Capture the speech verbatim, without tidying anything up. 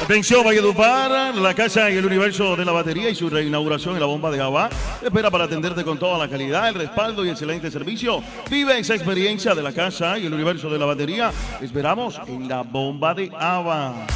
Atención, Valledupar, la casa y el universo de la batería y su reinauguración en la bomba de Ava. Espera para atenderte con toda la calidad, el respaldo y excelente servicio. Vive esa experiencia de la casa y el universo de la batería. Esperamos en la bomba de Ava.